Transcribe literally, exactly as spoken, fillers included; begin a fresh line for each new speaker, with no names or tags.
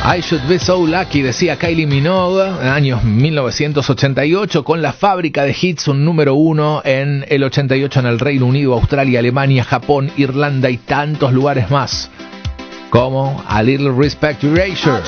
I Should Be So Lucky, decía Kylie Minogue, en años mil novecientos ochenta y ocho, con la fábrica de hits, un número uno en el ochenta y ocho en el Reino Unido, Australia, Alemania, Japón, Irlanda y tantos lugares más, como A Little Respect to Erasure.